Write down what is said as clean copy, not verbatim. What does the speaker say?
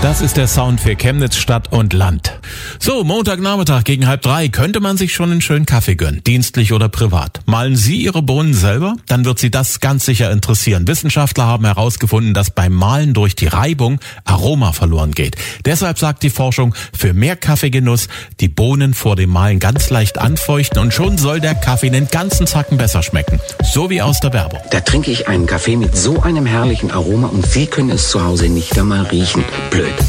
Das ist der Sound für Chemnitz Stadt und Land. So, Montagnachmittag gegen 2:30 könnte man sich schon einen schönen Kaffee gönnen, dienstlich oder privat. Mahlen Sie Ihre Bohnen selber? Dann wird Sie das ganz sicher interessieren. Wissenschaftler haben herausgefunden, dass beim Mahlen durch die Reibung Aroma verloren geht. Deshalb sagt die Forschung, für mehr Kaffeegenuss die Bohnen vor dem Mahlen ganz leicht anfeuchten und schon soll der Kaffee einen ganzen Zacken besser schmecken. So wie aus der Werbung. Da trinke ich einen Kaffee mit so einem herrlichen Aroma und Sie können es zu Hause nicht einmal riechen. Blöd.